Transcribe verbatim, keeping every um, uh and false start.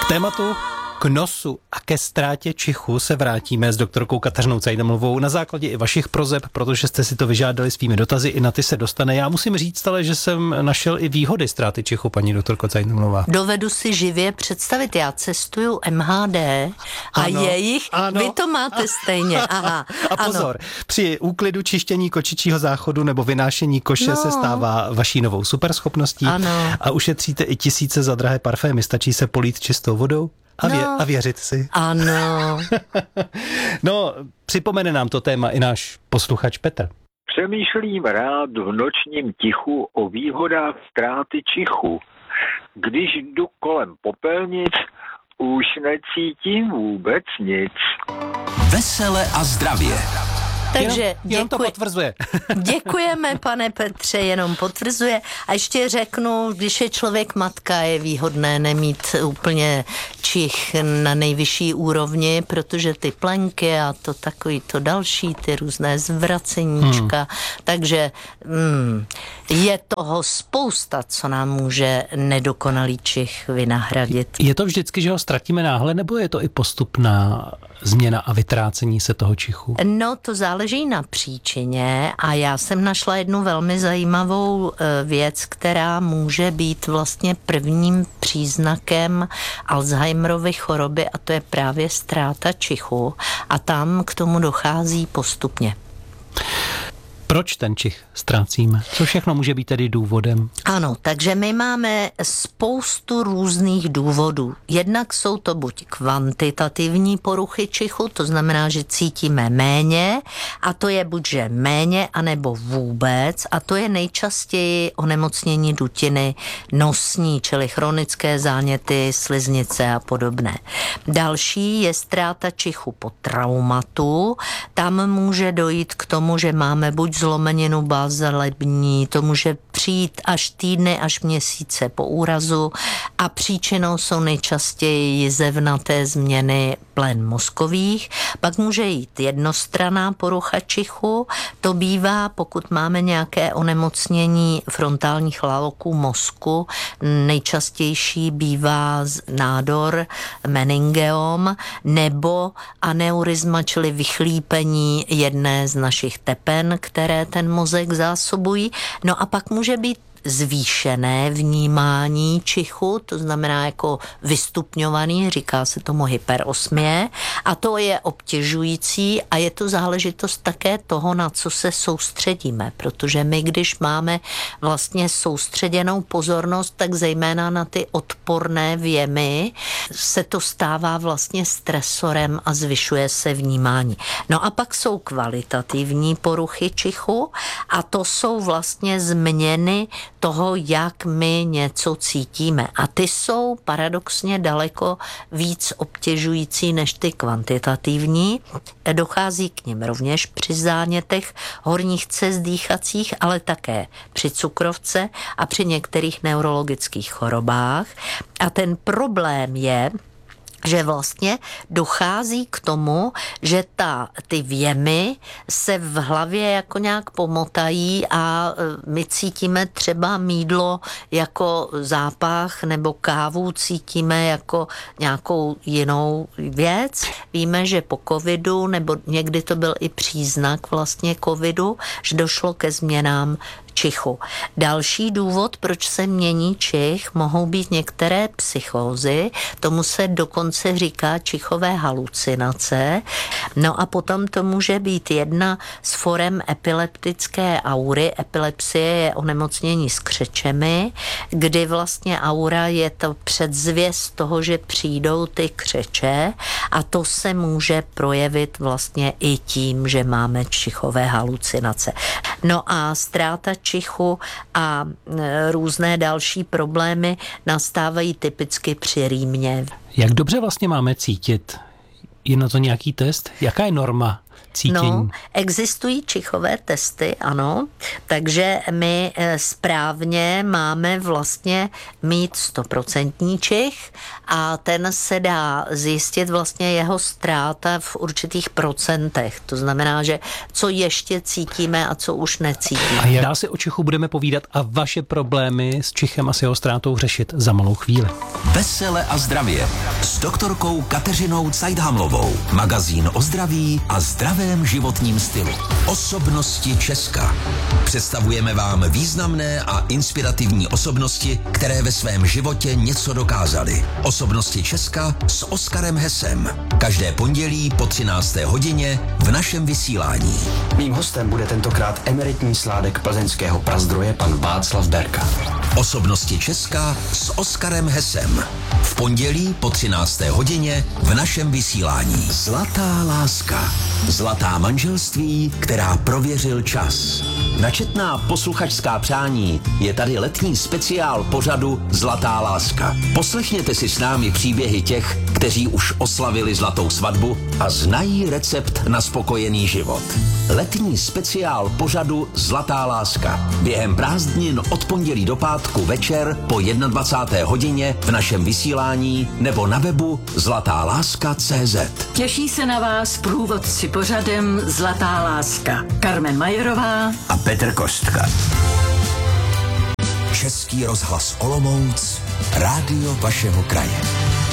K tématu k nosu a ke ztrátě čichu se vrátíme s doktorkou Kateřinou Cajnmlovou na základě i vašich proseb, protože jste si to vyžádali svými dotazy, i na ty se dostane. Já musím říct ale, že jsem našel i výhody ztráty čichu, paní doktorko Cajnmlová. Dovedu si živě představit, já cestuju M H D a ano, jejich, ano, vy to máte stejně. Aha, a pozor, ano. Při úklidu čištění kočičího záchodu nebo vynášení koše no. se stává vaší novou superschopností ano. a ušetříte i tisíce za drahé parfémy, stačí se polít čistou vodou. A, vě, no, a věřit si. Ano. No, připomene nám to téma i náš posluchač Petr. Přemýšlím rád v nočním tichu o výhodách ztráty čichu. Když jdu kolem popelnic, už necítím vůbec nic. Vesele a zdravě. Takže jenom, jenom to potvrzuje. Děkujeme, pane Petře, jenom potvrzuje. A ještě řeknu, když je člověk matka, je výhodné nemít úplně čich na nejvyšší úrovni, protože ty plenky a to takový to další, ty různé zvraceníčka. Hmm. Takže hmm, je toho spousta, co nám může nedokonalý čich vynahradit. Je to vždycky, že ho ztratíme náhle, nebo je to i postupná změna a vytrácení se toho čichu? No, to záleží na příčině a já jsem našla jednu velmi zajímavou věc, která může být vlastně prvním příznakem Alzheimerovy choroby a to je právě ztráta čichu a tam k tomu dochází postupně. Proč ten čich ztrácíme? Co všechno může být tedy důvodem? Ano, takže my máme spoustu různých důvodů. Jednak jsou to buď kvantitativní poruchy čichu, to znamená, že cítíme méně a to je buď že méně, anebo vůbec a to je nejčastěji onemocnění dutiny nosní, čili chronické záněty, sliznice a podobné. Další je ztráta čichu po traumatu. Tam může dojít k tomu, že máme buď zlomeninu báze lební, to může přijít až týdny, až měsíce po úrazu a příčinou jsou nejčastěji jizevnaté změny plen mozkových. Pak může jít jednostranná porucha čichu, to bývá, pokud máme nějaké onemocnění frontálních laloků mozku, nejčastější bývá nádor meningeom nebo aneurizma, čili vychlípení jedné z našich tepen, které ten mozek zásobují. No a pak může být zvýšené vnímání čichu, to znamená jako vystupňovaný, říká se tomu hyperosmie a to je obtěžující a je to záležitost také toho, na co se soustředíme, protože my, když máme vlastně soustředěnou pozornost, tak zejména na ty odporné vjemy se to stává vlastně stresorem a zvyšuje se vnímání. No a pak jsou kvalitativní poruchy čichu a to jsou vlastně změny toho, jak my něco cítíme. A ty jsou paradoxně daleko víc obtěžující než ty kvantitativní. Dochází k nim rovněž při zánětech horních cest dýchacích, ale také při cukrovce a při některých neurologických chorobách. A ten problém je, že vlastně dochází k tomu, že ta, ty vjemy se v hlavě jako nějak pomotají a my cítíme třeba mýdlo jako zápach nebo kávu cítíme jako nějakou jinou věc. Víme, že po covidu, nebo někdy to byl i příznak vlastně covidu, že došlo ke změnám čichu. Další důvod, proč se mění čich, mohou být některé psychózy, tomu se dokonce říká čichové halucinace. No a potom to může být jedna z forem epileptické aury. Epilepsie je onemocnění s křečemi, kdy vlastně aura je to předzvěst toho, že přijdou ty křeče a to se může projevit vlastně i tím, že máme čichové halucinace. No a ztráta čichu a různé další problémy nastávají typicky při rýmě. Jak dobře vlastně máme cítit? Je na to nějaký test? Jaká je norma cítění? No, existují čichové testy, ano, takže my správně máme vlastně mít stoprocentní čich a ten se dá zjistit vlastně jeho ztráta v určitých procentech. To znamená, že co ještě cítíme a co už necítíme. A dál si o čichu budeme povídat a vaše problémy s čichem a s jeho ztrátou řešit za malou chvíli. Vesele a zdravě. s doktorkou Kateřinou Cajdhamlovou. Magazín o zdraví a zdravém životním stylu. Osobnosti Česka. Představujeme vám významné a inspirativní osobnosti, které ve svém životě něco dokázaly. Osobnosti Česka s Oskarem Hesem. Každé pondělí po třinácté hodině v našem vysílání. Mým hostem bude tentokrát emeritní sládek plzeňského prazdroje pan Václav Berka. Osobnosti Česka s Oskarem Hesem. V pondělí po třinácté hodině v našem vysílání. Zlatá láska. Zlatá manželství, která prověřil čas. Na četná posluchačská přání je tady letní speciál pořadu Zlatá láska. Poslechněte si s námi příběhy těch, kteří už oslavili zlatou svatbu a znají recept na spokojený život. Letní speciál pořadu Zlatá láska. Během prázdnin od pondělí do pátku večer po dvacáté jedné hodině v našem vysílání nebo na webu zlatá láska tečka cé zet. Těší se na vás průvodci pořadem Zlatá láska. Carmen Majerová A Petr Kostka. Český rozhlas Olomouc, rádio vašeho kraje.